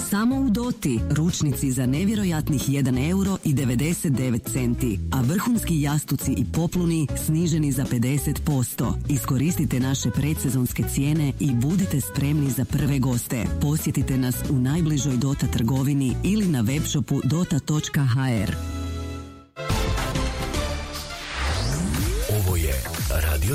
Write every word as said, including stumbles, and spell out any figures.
Samo u Doti ručnici za nevjerojatnih jedan euro i devedeset devet centi, a vrhunski jastuci i popluni sniženi za pedeset posto. Iskoristite naše predsezonske cijene i budite spremni za prve goste. Posjetite nas u najbližoj Dota trgovini ili na webshopu dota točka ha er.